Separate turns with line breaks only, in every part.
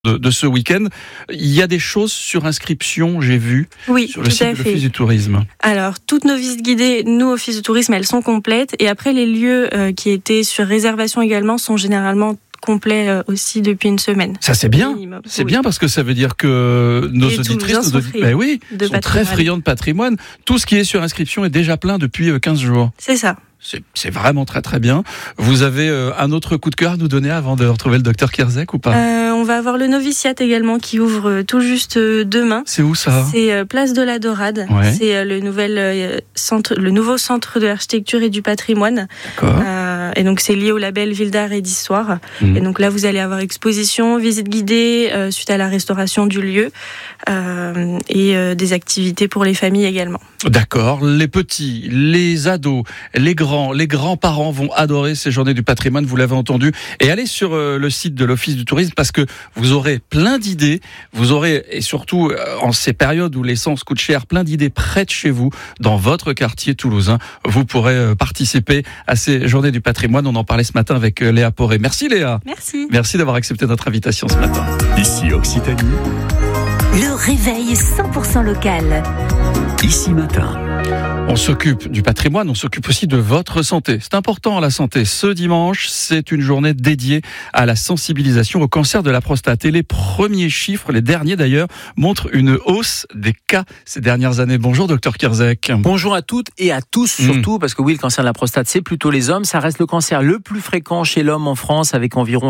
de ce week-end. Il y a des choses sur inscription, j'ai vu,
oui,
sur le site de l'Office du tourisme.
Alors, toutes nos visites guidées, nous, Office du tourisme, elles sont complètes. Et après, les lieux qui étaient sur réservation également sont généralement complets aussi depuis une semaine.
Ça, c'est bien.
Minimum.
C'est bien parce que ça veut dire que nos auditrices sont très friands de patrimoine. Tout ce qui est sur inscription est déjà plein depuis 15 jours.
C'est ça.
C'est vraiment très très bien. Vous avez un autre coup de cœur à nous donner avant de retrouver le docteur Kierzek ou pas?
On va avoir le noviciat également qui ouvre tout juste demain.
C'est où ça?
C'est Place de la Dorade.
Ouais.
C'est le nouveau centre de l'architecture et du patrimoine.
D'accord.
Et donc c'est lié au label Ville d'Art et d'Histoire. Et donc là vous allez avoir exposition, visite guidée suite à la restauration du lieu et des activités pour les familles également.
D'accord. Les petits, les ados, les grands-parents vont adorer ces journées du patrimoine, vous l'avez entendu. Et allez sur le site de l'Office du tourisme parce que vous aurez plein d'idées. Vous aurez, et surtout en ces périodes où l'essence coûte cher, plein d'idées près de chez vous, dans votre quartier toulousain. Vous pourrez participer à ces journées du patrimoine. On en parlait ce matin avec Léa Poré. Merci Léa.
Merci.
Merci d'avoir accepté notre invitation ce matin.
Ici Occitanie.
Le réveil 100% local.
Ici Matin.
On s'occupe du patrimoine, on s'occupe aussi de votre santé. C'est important la santé. Ce dimanche, c'est une journée dédiée à la sensibilisation au cancer de la prostate. Et les premiers chiffres, les derniers d'ailleurs, montrent une hausse des cas ces dernières années. Bonjour docteur Kierzek.
Bonjour à toutes et à tous surtout, parce que oui, le cancer de la prostate, c'est plutôt les hommes. Ça reste le cancer le plus fréquent chez l'homme en France, avec environ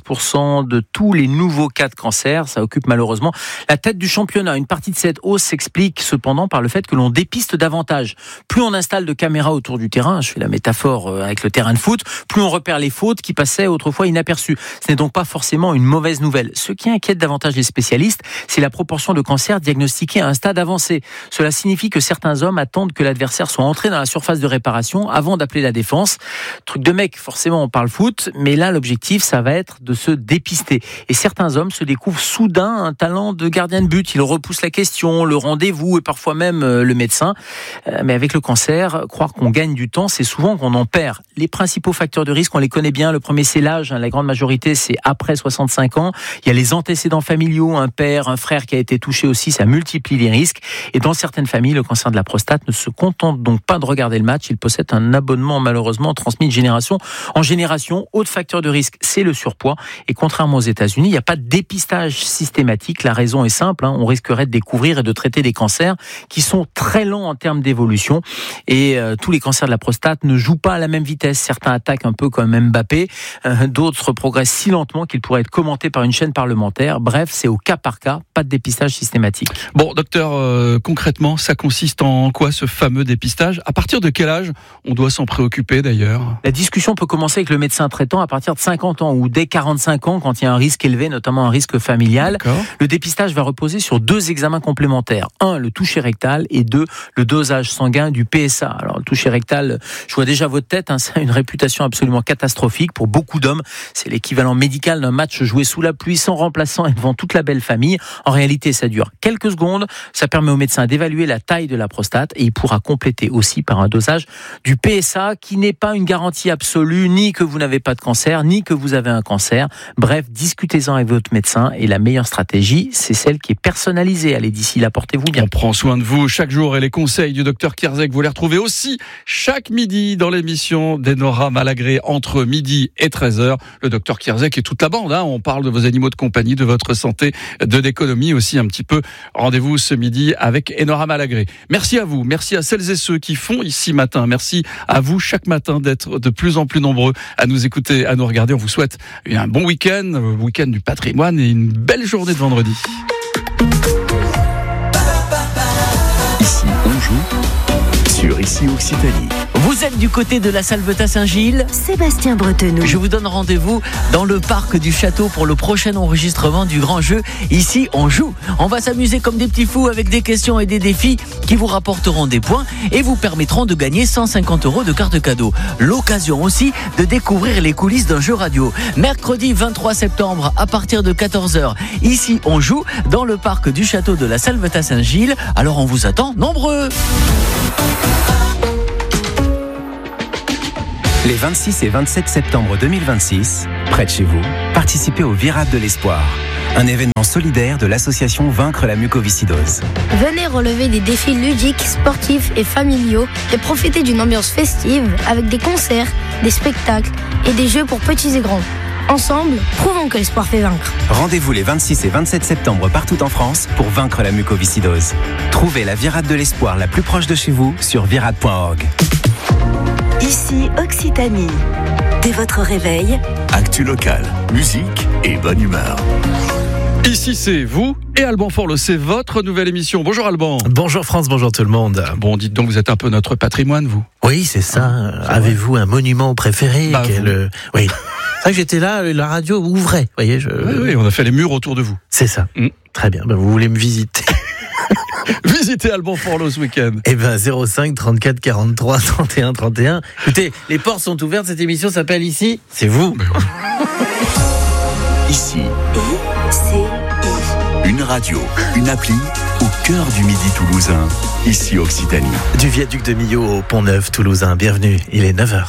16% de tous les nouveaux cas de cancer. Ça occupe malheureusement la tête du championnat. Une partie de cette hausse s'explique cependant par le fait que l'on dépiste davantage. Plus on installe de caméras autour du terrain, je fais la métaphore avec le terrain de foot, plus on repère les fautes qui passaient autrefois inaperçues. Ce n'est donc pas forcément une mauvaise nouvelle. Ce qui inquiète davantage les spécialistes, c'est la proportion de cancers diagnostiqués à un stade avancé. Cela signifie que certains hommes attendent que l'adversaire soit entré dans la surface de réparation avant d'appeler la défense. Truc de mec, forcément on parle foot, mais là l'objectif ça va être de se dépister. Et certains hommes se découvrent soudain un talent de gardien de but. Ils repoussent la question, le rendez-vous et parfois même le médecin. Mais avec le cancer, croire qu'on gagne du temps, c'est souvent qu'on en perd. Les principaux facteurs de risque, on les connaît bien. Le premier, c'est l'âge. La grande majorité, c'est après 65 ans. Il y a les antécédents familiaux, un père, un frère qui a été touché aussi, ça multiplie les risques. Et dans certaines familles, le cancer de la prostate ne se contente donc pas de regarder le match. Il possède un abonnement malheureusement transmis de génération en génération. Autre facteur de risque, c'est le surpoids. Et contrairement aux États-Unis, il n'y a pas de dépistage systématique. La raison est simple. On risquerait de découvrir et de traiter des cancers qui sont très lents en termes d'évolution. Et tous les cancers de la prostate ne jouent pas à la même vitesse. Certains attaquent un peu comme Mbappé, d'autres progressent si lentement qu'ils pourraient être commentés par une chaîne parlementaire. Bref, c'est au cas par cas, pas de dépistage systématique.
Bon, docteur, concrètement, ça consiste en quoi ce fameux dépistage? À partir de quel âge on doit s'en préoccuper d'ailleurs?
La discussion peut commencer avec le médecin traitant à partir de 50 ans ou dès 45 ans quand il y a un risque élevé, notamment un risque familial.
D'accord.
Le dépistage va reposer sur 2 examens complémentaires. 1, le toucher rectal et 2, le dosage sanguin du PSA. Alors le toucher rectal, je vois déjà votre tête, ça a une réputation absolument catastrophique pour beaucoup d'hommes. C'est l'équivalent médical d'un match joué sous la pluie, sans remplaçant et devant toute la belle famille. En réalité, ça dure quelques secondes. Ça permet au médecin d'évaluer la taille de la prostate et il pourra compléter aussi par un dosage du PSA qui n'est pas une garantie absolue, ni que vous n'avez pas de cancer, ni que vous avez un cancer. Bref, discutez-en avec votre médecin et la meilleure stratégie, c'est celle qui est personnalisée. Allez, d'ici là, portez-vous bien.
On prend soin de vous chaque jour et les conseils du docteur Kierzek, vous les retrouvez aussi chaque midi dans l'émission d'Enora Malagré entre midi et 13h. Le docteur Kierzek et toute la bande, on parle de vos animaux de compagnie, de votre santé, de l'économie aussi un petit peu. Rendez-vous ce midi avec Enora Malagré. Merci à vous, merci à celles et ceux qui font Ici Matin. Merci à vous chaque matin d'être de plus en plus nombreux à nous écouter, à nous regarder. On vous souhaite un bon week-end du patrimoine et une belle journée de vendredi.
Ici on joue sur Ici Occitanie.
Vous êtes du côté de la Salvetat Saint-Gilles.
Sébastien Bretenoux.
Je vous donne rendez-vous dans le parc du château pour le prochain enregistrement du grand jeu. Ici, on joue. On va s'amuser comme des petits fous avec des questions et des défis qui vous rapporteront des points et vous permettront de gagner 150 € de carte cadeau. L'occasion aussi de découvrir les coulisses d'un jeu radio. Mercredi 23 septembre à partir de 14h. Ici, on joue dans le parc du château de la Salvetat Saint-Gilles. Alors, on vous attend nombreux.
Les 26 et 27 septembre 2026, près de chez vous, participez au Virade de l'Espoir, un événement solidaire de l'association Vaincre la mucoviscidose.
Venez relever des défis ludiques, sportifs et familiaux et profiter d'une ambiance festive avec des concerts, des spectacles et des jeux pour petits et grands. Ensemble, prouvons que l'espoir fait vaincre.
Rendez-vous les 26 et 27 septembre partout en France pour vaincre la mucoviscidose. Trouvez la Virade de l'Espoir la plus proche de chez vous sur virade.org.
Ici Occitanie. Dès votre réveil,
Actu locale, musique et bonne humeur.
Ici, c'est vous et Alban Forlot, c'est votre nouvelle émission. Bonjour Alban.
Bonjour France, bonjour tout le monde.
Bon, dites donc, vous êtes un peu notre patrimoine, vous.
Oui, c'est ça. Avez-vous un monument préféré? Oui. C'est vrai que j'étais là, la radio ouvrait. Voyez,
Oui, on a fait les murs autour de vous.
C'est ça. Très bien. Vous voulez me visiter?
Visitez Alban Forlot ce week-end.
05 34 43 31 31. Écoutez, les portes sont ouvertes. Cette émission s'appelle Ici, c'est vous.
Ici,
ICI.
une radio, une appli au cœur du Midi toulousain. Ici Occitanie.
Du viaduc de Millau au Pont-Neuf toulousain. Bienvenue, il est 9h.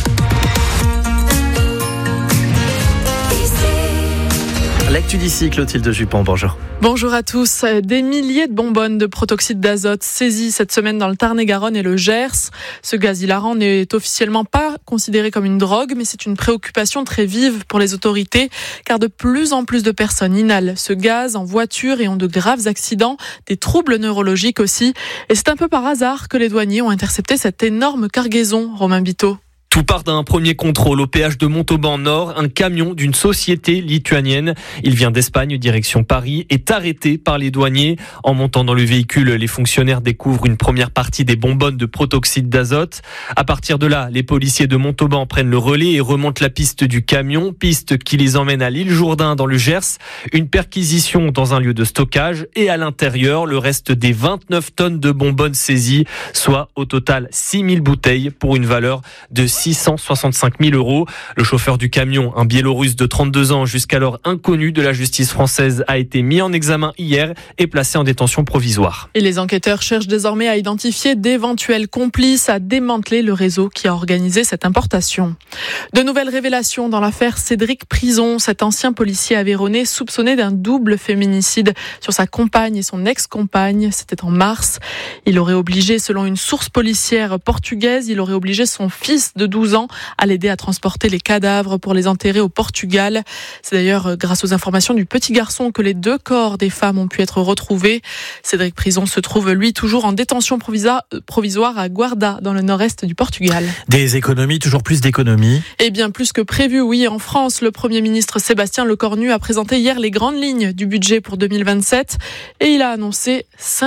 L'actu d'ici, Clotilde Jupon, bonjour.
Bonjour à tous. Des milliers de bonbonnes de protoxyde d'azote saisies cette semaine dans le Tarn-et-Garonne et le Gers. Ce gaz hilarant n'est officiellement pas considéré comme une drogue, mais c'est une préoccupation très vive pour les autorités, car de plus en plus de personnes inhalent ce gaz en voiture et ont de graves accidents, des troubles neurologiques aussi. Et c'est un peu par hasard que les douaniers ont intercepté cette énorme cargaison, Romain Biteau.
Tout part d'un premier contrôle au péage de Montauban Nord. Un camion d'une société lituanienne. Il vient d'Espagne, direction Paris, est arrêté par les douaniers. En montant dans le véhicule, les fonctionnaires découvrent une première partie des bonbonnes de protoxyde d'azote. À partir de là, les policiers de Montauban prennent le relais et remontent la piste du camion, piste qui les emmène à l'île Jourdain dans le Gers. Une perquisition dans un lieu de stockage et à l'intérieur, le reste des 29 tonnes de bonbonnes saisies, soit au total 6000 bouteilles pour une valeur de 665 000 €. Le chauffeur du camion, un Biélorusse de 32 ans, jusqu'alors inconnu de la justice française, a été mis en examen hier et placé en détention provisoire.
Et les enquêteurs cherchent désormais à identifier d'éventuels complices, à démanteler le réseau qui a organisé cette importation. De nouvelles révélations dans l'affaire Cédric Prison. Cet ancien policier aveyronnais soupçonné d'un double féminicide sur sa compagne et son ex-compagne. C'était en mars. Il aurait obligé, selon une source policière portugaise, son fils de 12 ans à l'aider à transporter les cadavres pour les enterrer au Portugal. C'est d'ailleurs grâce aux informations du petit garçon que les 2 corps des femmes ont pu être retrouvés. Cédric Prison se trouve, lui, toujours en détention provisoire à Guarda, dans le nord-est du Portugal.
Des économies, toujours plus d'économies.
Et bien plus que prévu, oui. En France, le Premier ministre Sébastien Lecornu a présenté hier les grandes lignes du budget pour 2027 et il a annoncé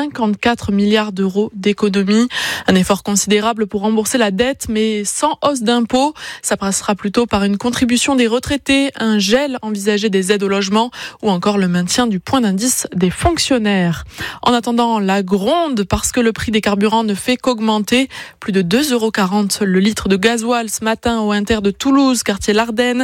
54 milliards d'euros d'économies. Un effort considérable pour rembourser la dette, mais sans hausse d'impôts. Ça passera plutôt par une contribution des retraités, un gel envisagé des aides au logement ou encore le maintien du point d'indice des fonctionnaires. En attendant, la gronde parce que le prix des carburants ne fait qu'augmenter. Plus de 2,40 € le litre de gasoil ce matin au Inter de Toulouse, quartier L'Ardenne.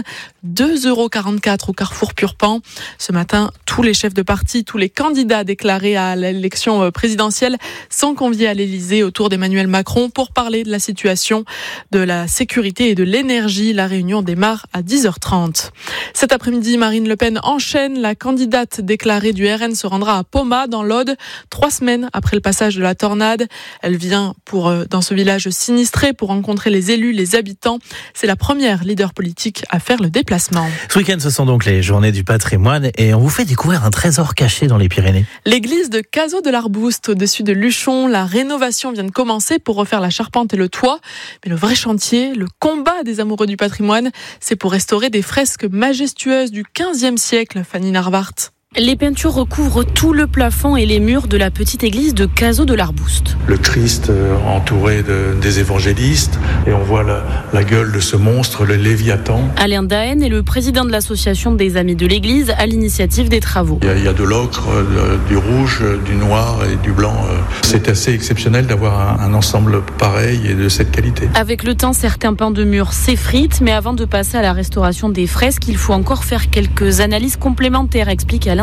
2,44 € au Carrefour Purpan. Ce matin, tous les chefs de parti, tous les candidats déclarés à l'élection présidentielle sont conviés à l'Élysée autour d'Emmanuel Macron pour parler de la situation de la sécurité et de l'énergie. La réunion démarre à 10h30. Cet après-midi, Marine Le Pen enchaîne. La candidate déclarée du RN se rendra à Poma, dans l'Aude, 3 semaines après le passage de la tornade. Elle vient dans ce village sinistré pour rencontrer les élus, les habitants. C'est la première leader politique à faire le déplacement.
Ce week-end, ce sont donc les journées du patrimoine et on vous fait découvrir un trésor caché dans les Pyrénées.
L'église de Cazaux de l'Arbouste, au-dessus de Luchon. La rénovation vient de commencer pour refaire la charpente et le toit. Mais le vrai chantier, le combat des amoureux du patrimoine, c'est pour restaurer des fresques majestueuses du XVe siècle, Fanny Narvart.
Les peintures recouvrent tout le plafond et les murs de la petite église de Cazaux de l'Arbouste.
Le Christ entouré des évangélistes, et on voit la gueule de ce monstre, le Léviathan.
Alain Daen est le président de l'association des Amis de l'Église à l'initiative des travaux.
Il y a de l'ocre, du rouge, du noir et du blanc. C'est assez exceptionnel d'avoir un ensemble pareil et de cette qualité.
Avec le temps, certains pans de murs s'effritent, mais avant de passer à la restauration des fresques, il faut encore faire quelques analyses complémentaires, explique Alain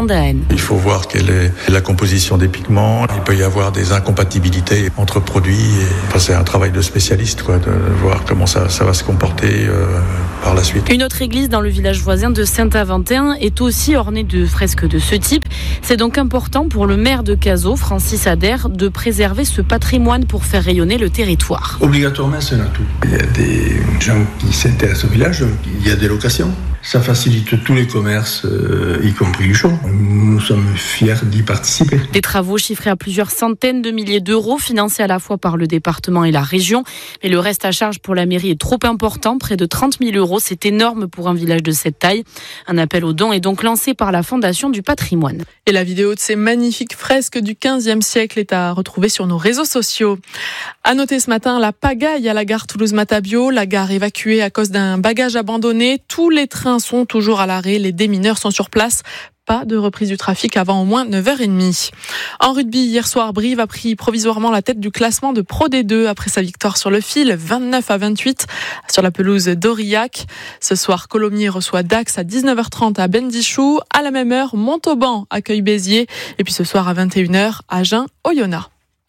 d'Aen.
Il faut voir quelle est la composition des pigments. Il peut y avoir des incompatibilités entre produits. C'est un travail de spécialiste, de voir comment ça va se comporter par la suite.
Une autre église dans le village voisin de Saint-Aventin est aussi ornée de fresques de ce type. C'est donc important pour le maire de Cazaux, Francis Adair, de préserver ce patrimoine pour faire rayonner le territoire.
Obligatoirement, c'est un atout. Il y a des gens qui s'intéressent au village, donc il y a des locations. Ça facilite tous les commerces, y compris Luchon. Nous sommes fiers d'y participer.
Des travaux chiffrés à plusieurs centaines de milliers d'euros, financés à la fois par le département et la région. Mais le reste à charge pour la mairie est trop important, près de 30 000 euros. C'est énorme pour un village de cette taille. Un appel aux dons est donc lancé par la Fondation du patrimoine.
Et la vidéo de ces magnifiques fresques du 15e siècle est à retrouver sur nos réseaux sociaux. À noter ce matin, la pagaille à la gare Toulouse-Matabiau. La gare évacuée à cause d'un bagage abandonné. Tous les trains sont toujours à l'arrêt. Les démineurs sont sur place. Pas de reprise du trafic avant au moins 9h30. En rugby, hier soir, Brive a pris provisoirement la tête du classement de Pro D2 après sa victoire sur le fil, 29-28 sur la pelouse d'Aurillac. Ce soir, Colomiers reçoit Dax à 19h30 à Bendichou. À la même heure, Montauban accueille Béziers. Et puis ce soir à 21h, Agen, Oyonnax.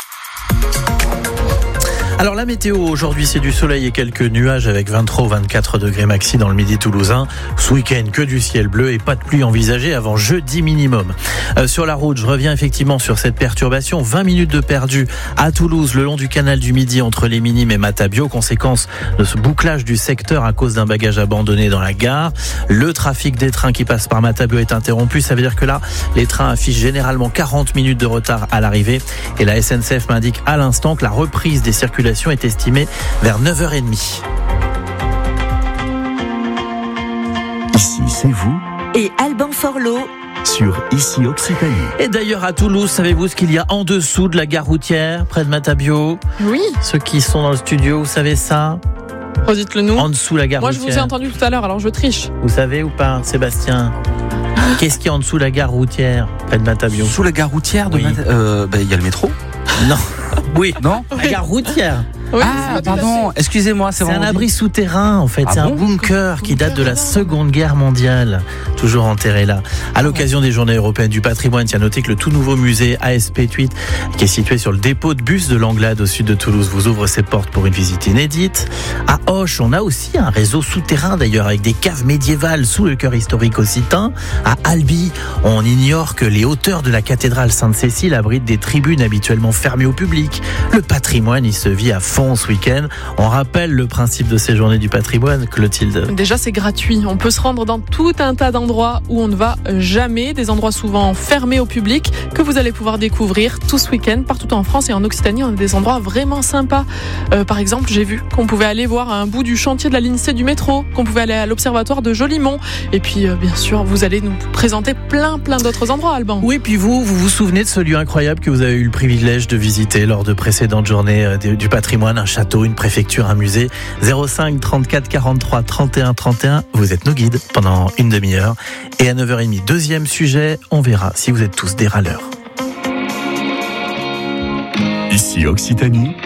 Alors la météo aujourd'hui, c'est du soleil et quelques nuages avec 23 ou 24 degrés maxi dans le midi toulousain. Ce week-end, que du ciel bleu et pas de pluie envisagée avant jeudi minimum. Sur la route, je reviens effectivement sur cette perturbation. 20 minutes de perdu à Toulouse le long du canal du Midi entre les Minimes et Matabiau. Conséquence de ce bouclage du secteur à cause d'un bagage abandonné dans la gare. Le trafic des trains qui passent par Matabiau est interrompu. Ça veut dire que là, les trains affichent généralement 40 minutes de retard à l'arrivée. Et la SNCF m'indique à l'instant que la reprise des circulations est estimée vers 9h30.
Ici, c'est vous.
Et Alban Forlot.
Sur Ici Occitanie.
Et d'ailleurs à Toulouse, savez-vous ce qu'il y a en dessous de la gare routière, près de Matabiau ?
Oui.
Ceux qui sont dans le studio, vous savez ça ?
Redites-le nous.
En dessous de la gare routière.
Moi, je vous ai entendu tout à l'heure, alors je triche.
Vous savez ou pas, Sébastien ? Qu'est-ce qu'il y a en dessous de la gare routière, près de Matabiau ?
Sous la gare routière de il y a le métro.
Non. Oui.
Non.
La gare routière.
Oui,
pardon, excusez-moi.
C'est un abri souterrain, en fait. C'est un bunker qui date de la Seconde Guerre mondiale. Toujours enterré là. À l'occasion des Journées européennes du patrimoine, tiens, notez que le tout nouveau musée ASP Tuit, qui est situé sur le dépôt de bus de l'Anglade au sud de Toulouse, vous ouvre ses portes pour une visite inédite. À Auch, on a aussi un réseau souterrain d'ailleurs, avec des caves médiévales sous le cœur historique occitan. À Albi, on ignore que les hauteurs de la cathédrale Sainte-Cécile abritent des tribunes habituellement fermées au public. Le patrimoine, il se vit à fond ce week-end. On rappelle le principe de ces Journées du patrimoine, Clotilde.
Déjà, c'est gratuit. On peut se rendre dans tout un tas d'endroits où on ne va jamais, des endroits souvent fermés au public que vous allez pouvoir découvrir tout ce week-end partout en France et en Occitanie. On a des endroits vraiment sympas. Par exemple, j'ai vu qu'on pouvait aller voir un bout du chantier de la ligne C du métro, qu'on pouvait aller à l'observatoire de Jolimont. Et puis, bien sûr, vous allez nous présenter plein d'autres endroits, Alban.
Oui, puis vous souvenez de ce lieu incroyable que vous avez eu le privilège de visiter lors de précédentes Journées du patrimoine, un château, une préfecture, un musée. 05 34 43 31 31, vous êtes nos guides pendant une demi-heure. Et à 9h30, deuxième sujet, on verra si vous êtes tous des râleurs.
Ici Occitanie.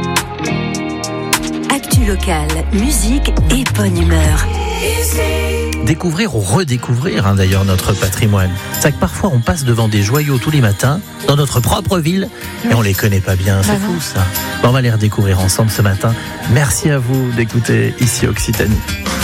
Actu locale, musique et bonne humeur.
Découvrir ou redécouvrir d'ailleurs notre patrimoine. C'est que parfois on passe devant des joyaux tous les matins dans notre propre ville et on les connaît pas bien. C'est fou ça. On va les redécouvrir ensemble ce matin. Merci à vous d'écouter Ici Occitanie.